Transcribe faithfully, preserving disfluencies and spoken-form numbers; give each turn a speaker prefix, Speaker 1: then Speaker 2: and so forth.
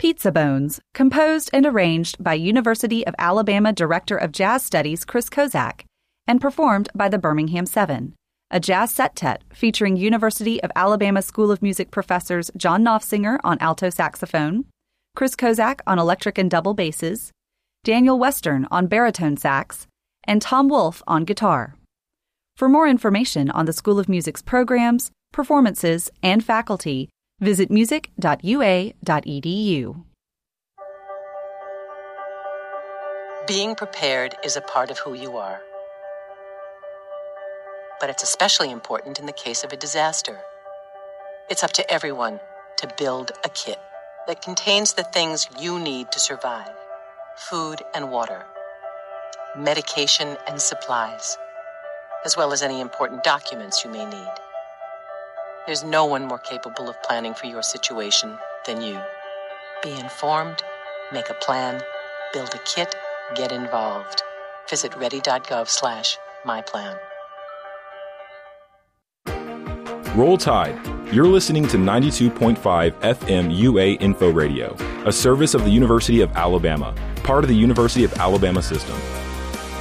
Speaker 1: Pizza Bones, composed and arranged by University of Alabama Director of Jazz Studies Chris Kozak, and performed by the Birmingham Seven, a jazz septet featuring University of Alabama School of Music professors John Knopfsinger on alto saxophone, Chris Kozak on electric and double basses, Daniel Western on baritone sax, and Tom Wolfe on guitar. For more information on the School of Music's programs, performances, and faculty, visit music dot u a dot e d u.
Speaker 2: Being prepared is a part of who you are. But it's especially important in the case of a disaster. It's up to everyone to build a kit that contains the things you need to survive: food and water, medication and supplies, as well as any important documents you may need. There's no one more capable of planning for your situation than you. Be informed, make a plan, build a kit, get involved. Visit ready.gov slash myplan.
Speaker 3: Roll Tide. You're listening to ninety-two point five F M U A Info Radio, a service of the University of Alabama, part of the University of Alabama system.